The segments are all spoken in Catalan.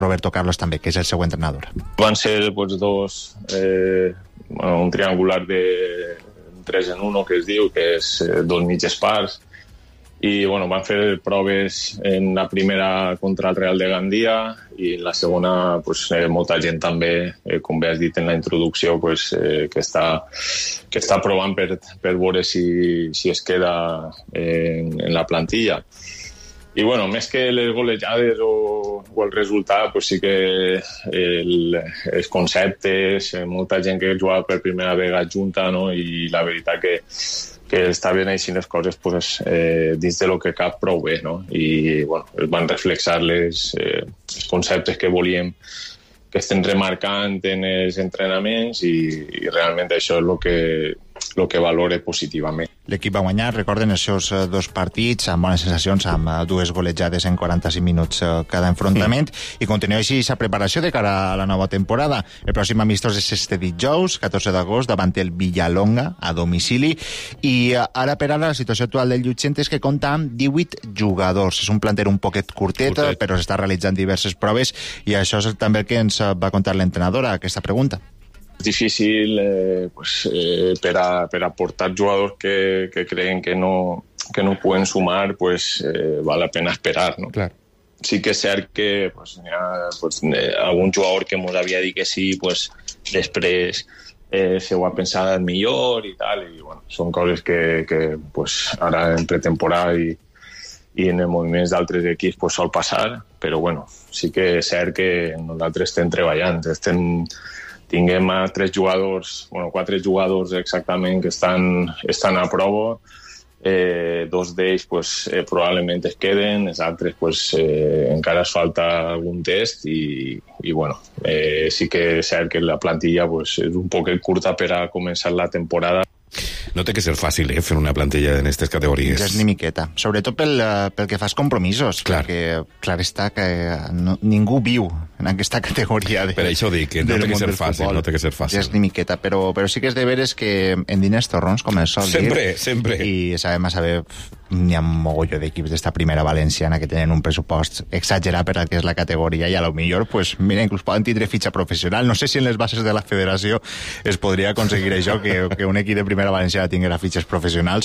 Roberto Carlos també, que és el seu entrenador. Van ser dos, un triangular de 3 en 1, que es diu, que és 2 mitges parts, i van fer proves en la primera contra el Real de Gandia i en la segona molta gent també, com bé has dit en la introducció, que està provant per veure si es queda en la plantilla. I més que les golejades o el resultat, sí que els conceptes, molta gent que jugava per primera vegada junta, no? I la veritat que estaven així les coses dins de lo que cap prou bé, no? I van reflexar els conceptes que volíem que estem remarcant en els entrenaments i realment això és el que valora positivament. L'equip va guanyar, recorden, els seus 2 partits amb bones sensacions, amb 2 golejades en 45 minuts cada enfrontament, i continua així la preparació de cara a la nova temporada. El pròxim amistós és este dijous, 14 d'agost, davant el Villalonga, a domicili, i ara per ara la situació actual del Llutxent és que compta amb 18 jugadors. És un planter un poquet curtet, però s'està realitzant diverses proves, i això és també el que ens va contar l'entrenadora, aquesta pregunta. És difícil per aportar jugadors que creen que no pueden sumar, val la pena esperar, no? Clar. Sí que és cert que hi ha algun jugador que ens havia dit que sí, després se ho ha pensat millor i tal, i són coses que ara en pretemporada i en els moviments d'altres equips sol passar, però sí que és cert que nosaltres estem treballant, tinguem 3 jugadors, 4 jugadors exactament que estan a prova, 2 d'ells probablement es queden, els altres encara es falta algun test i sí que és cert que la plantilla és un poquet curta per a començar la temporada. No té que ser fàcil, fer una plantilla en aquestes categories. És ni miqueta. Sobretot pel que fas compromisos. Clar. Perquè clar està que ningú viu en aquesta categoria per això dic que no té que ser fàcil, no té que ser fàcil. És ni miqueta, però sí que és de veres que en diners torrons, com es sol dir. Sempre. I sabem n'hi ha un mogolló d'equips d'esta primera valenciana que tenen un pressupost exagerat per al que és la categoria i a lo millor, mira, inclús poden tindre fitxa professional. No sé si en les bases de la federació es podria aconseguir això, que un equip de primera valenciana tinguera fitxes professionals,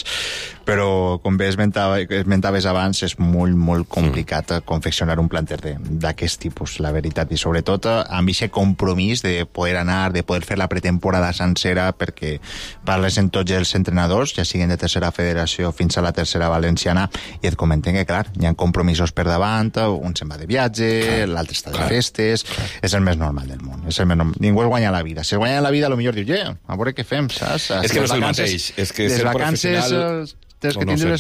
però com bé esmentaves abans, és molt, molt complicat confeccionar un planter d'aquest tipus, la veritat, i sobretot amb aquest compromís de poder anar, de poder fer la pretemporada sencera, perquè parles en tots els entrenadors, ja siguin de tercera federació fins a la tercera valenciana, i et comenten que, clar, hi ha compromisos per davant, un se'n va de viatge, l'altre està de festes, és el més normal del món. Ningú es guanya la vida. Si es guanya la vida, potser dius, a veure què fem, saps? És que no és el mateix. És que ser professional tens que tindre's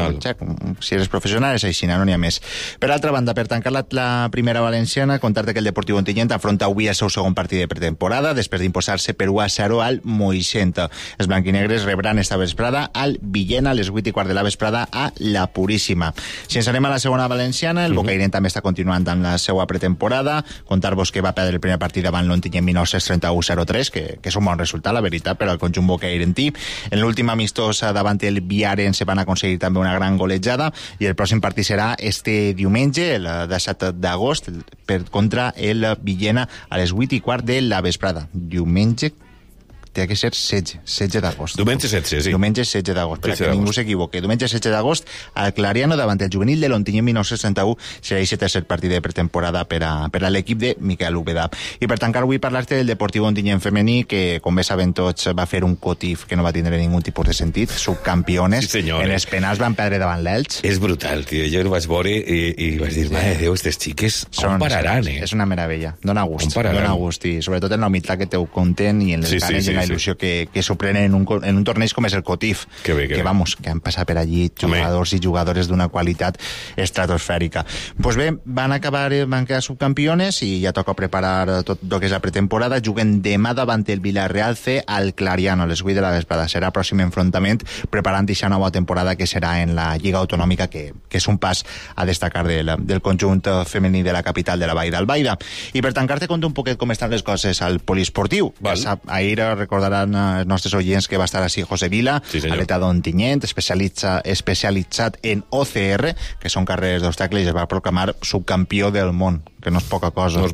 com si eres professional és així, no n'hi ha més. Per altra banda, per tancar la primera valenciana, contar-te que el Deportiu Ontinyent afronta avui el seu segon partit de pretemporada després d'imposar-se per 1-0 al Moixent. Els blanquinegres rebran esta vesprada al Villena a les 8:15 de la vesprada a la Puríssima. Si ens anem a la segona valenciana, el Bocairent també està continuant amb la seva pretemporada. Contar-vos que va perdre el primer partit davant l'Ontinyent 1931-03, que és un bon resultat, la veritat, per al conjunt bocairentí. En l'últim amistós davant el Viaren se van aconseguir també una gran golejada, i el pròxim partit serà este diumenge, el 17 d'agost, contra el Villena a les 8:15 de la vesprada. Diumenge té que ser 16 d'agost. Diumenge 16, sí. Diumenge 16 d'agost, perquè ningú s'equivoqui. Diumenge 16 d'agost, al Clariano, davant el juvenil de l'Ontinyent 1961, serà aquest tercer partit de pretemporada per a l'equip de Miquel Úbeda. I per tancar, vull parlar-te del Deportiu Ontinyent femení, que, com bé saben tots, va fer un cotif que no va tindre ningú tipus de sentit, subcampiones. Sí, senyor. En els penals van perdre davant l'Elx. És brutal, tio. Jo el vaig veure i vaig dir, mare de Déu, aquestes xiques com pararan, És una meravella. Dóna gust. I sobretot en la humilitat que te ho conten i en les ganes i en la il·lusió que s'ho prenen en un torneig com és el Cotif, que han passat per allí jugadors i jugadores d'una qualitat estratosfèrica. Doncs bé, van quedar subcampiones i ja toca preparar tot el que és la pretemporada. Juguen demà davant el Villarreal C al Clariano a les 8 de la vesprada. Serà el pròxim enfrontament, preparant aquesta nova temporada que serà en la Lliga Autonòmica, que és un pas a destacar del conjunt femení de la capital de la Vall d'Albaida. I per tancar, te conto un poquet com estan les coses al poliesportiu. Ahir, recordaran els nostres oients que va estar així José Vila, atleta d'Ontinyent, especialitzat en OCR, que són carreres d'obstacles, i es va proclamar subcampió del món, que no és poca cosa.